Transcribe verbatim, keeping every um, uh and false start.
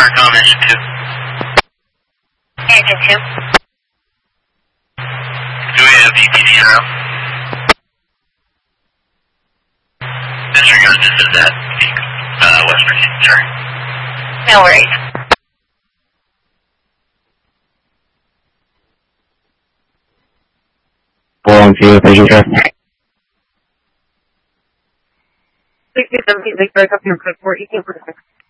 Starcom Engine two. Engine two. Do we have E T D now? Disregard this as that uh, West Virginia turn. No worries. four one two, Vision Check. six two seven eight, Victor, up here, code four, eighteen forty-six.